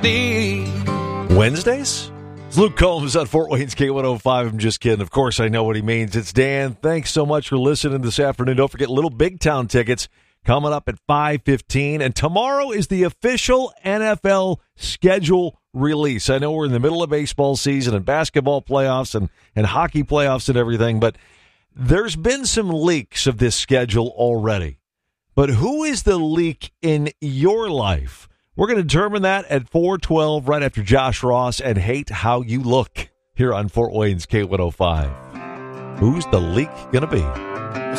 Wednesdays? It's Luke Combs on Fort Wayne's K105. I'm just kidding. Of course, I know what he means. It's Dan. Thanks so much for listening this afternoon. Don't forget Little Big Town tickets coming up at 5:15. And tomorrow is the official NFL schedule release. I know we're in the middle of baseball season and basketball playoffs and hockey playoffs and everything, but there's been some leaks of this schedule already. But who is the leak in your life? We're going to determine that at 4:12 right after Josh Ross and Hate How You Look here on Fort Wayne's K105. Who's the leak going to be?